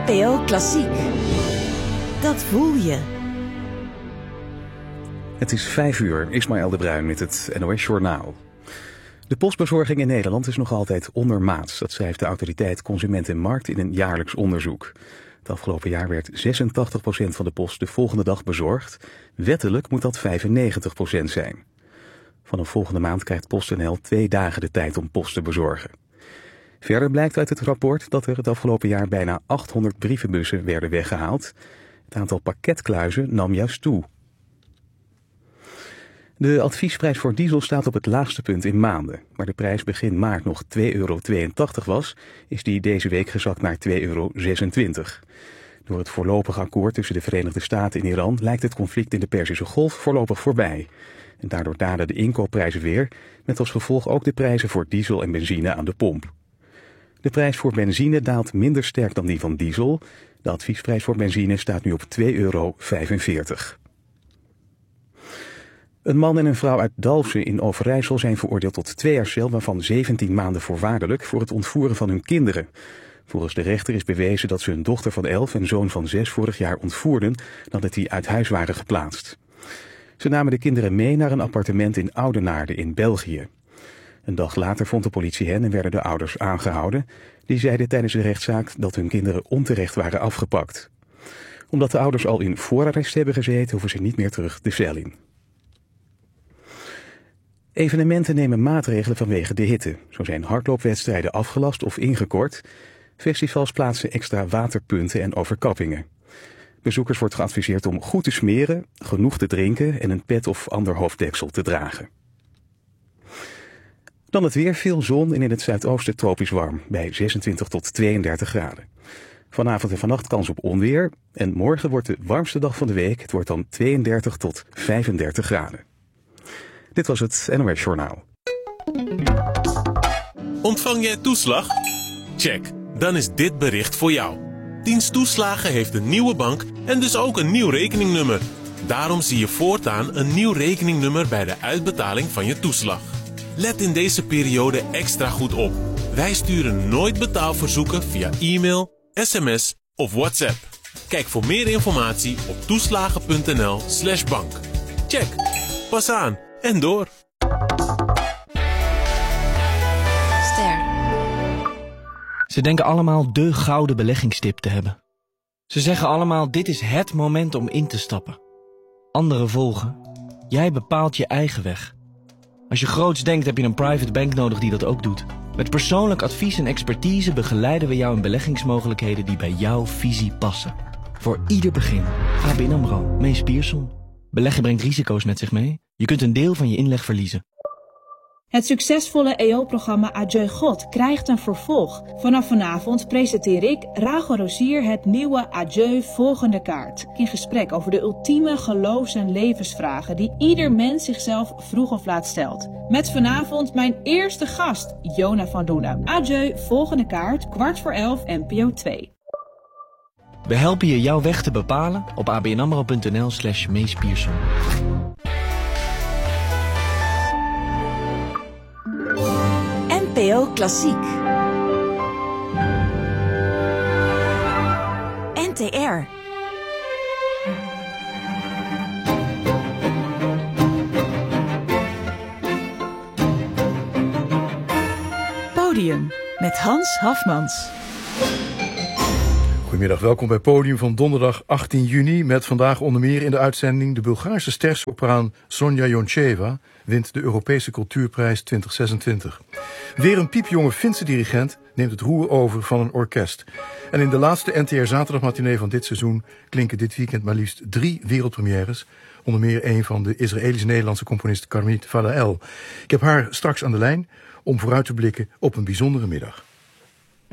NPO Klassiek. Dat voel je. Het is 5:00, Ismaël de Bruin met het NOS Journaal. De postbezorging in Nederland is nog altijd ondermaats. Dat schrijft de autoriteit Consument en Markt in een jaarlijks onderzoek. Het afgelopen jaar werd 86% van de post de volgende dag bezorgd. Wettelijk moet dat 95% zijn. Vanaf volgende maand krijgt PostNL 2 dagen de tijd om post te bezorgen. Verder blijkt uit het rapport dat er het afgelopen jaar bijna 800 brievenbussen werden weggehaald. Het aantal pakketkluizen nam juist toe. De adviesprijs voor diesel staat op het laagste punt in maanden. Waar de prijs begin maart nog €2,82 was, is die deze week gezakt naar €2,26. Door het voorlopig akkoord tussen de Verenigde Staten en Iran lijkt het conflict in de Perzische Golf voorlopig voorbij. En daardoor dalen de inkoopprijzen weer, met als gevolg ook de prijzen voor diesel en benzine aan de pomp. De prijs voor benzine daalt minder sterk dan die van diesel. De adviesprijs voor benzine staat nu op €2,45. Een man en een vrouw uit Dalfsen in Overijssel zijn veroordeeld tot 2 jaar cel, waarvan 17 maanden voorwaardelijk, voor het ontvoeren van hun kinderen. Volgens de rechter is bewezen dat ze hun dochter van 11 en zoon van 6 vorig jaar ontvoerden nadat die uit huis waren geplaatst. Ze namen de kinderen mee naar een appartement in Oudenaarde in België. Een dag later vond de politie hen en werden de ouders aangehouden. Die zeiden tijdens de rechtszaak dat hun kinderen onterecht waren afgepakt. Omdat de ouders al in voorarrest hebben gezeten, hoeven ze niet meer terug de cel in. Evenementen nemen maatregelen vanwege de hitte. Zo zijn hardloopwedstrijden afgelast of ingekort. Festivals plaatsen extra waterpunten en overkappingen. Bezoekers wordt geadviseerd om goed te smeren, genoeg te drinken en een pet of ander hoofddeksel te dragen. Dan het weer, veel zon en in het zuidoosten tropisch warm, bij 26 tot 32 graden. Vanavond en vannacht kans op onweer en morgen wordt de warmste dag van de week. Het wordt dan 32 tot 35 graden. Dit was het NOS Journaal. Ontvang jij toeslag? Check, dan is dit bericht voor jou. Dienst Toeslagen heeft een nieuwe bank en dus ook een nieuw rekeningnummer. Daarom zie je voortaan een nieuw rekeningnummer bij de uitbetaling van je toeslag. Let in deze periode extra goed op. Wij sturen nooit betaalverzoeken via e-mail, sms of WhatsApp. Kijk voor meer informatie op toeslagen.nl/bank. Check, pas aan en door. Ster. Ze denken allemaal de gouden beleggingstip te hebben. Ze zeggen allemaal, dit is het moment om in te stappen. Anderen volgen. Jij bepaalt je eigen weg. Als je groots denkt, heb je een private bank nodig die dat ook doet. Met persoonlijk advies en expertise begeleiden we jou in beleggingsmogelijkheden die bij jouw visie passen. Voor ieder begin. ABN AMRO, Mees Pierson. Beleggen brengt risico's met zich mee. Je kunt een deel van je inleg verliezen. Het succesvolle EO-programma Adieu God krijgt een vervolg. Vanaf vanavond presenteer ik, Rachel Rosier, het nieuwe Adieu Volgende Kaart. In gesprek over de ultieme geloofs- en levensvragen die ieder mens zichzelf vroeg of laat stelt. Met vanavond mijn eerste gast, Jona van Doenen. Adieu Volgende Kaart, 11:15, NPO 2. We helpen je jouw weg te bepalen op abnamro.nl/Mees Pierson. NPO Klassiek. NTR. Podium met Hans Hafmans. Goedemiddag, welkom bij Podium van donderdag 18 juni... met vandaag onder meer in de uitzending... de Bulgaarse stersopraan Sonja Yoncheva wint de Europese Cultuurprijs 2026. Weer een piepjonge Finse dirigent neemt het roer over van een orkest. En in de laatste NTR zaterdagmatinee van dit seizoen... klinken dit weekend maar liefst 3 wereldpremières. Onder meer een van de Israëlisch-Nederlandse componist Karmit Falael. Ik heb haar straks aan de lijn om vooruit te blikken op een bijzondere middag.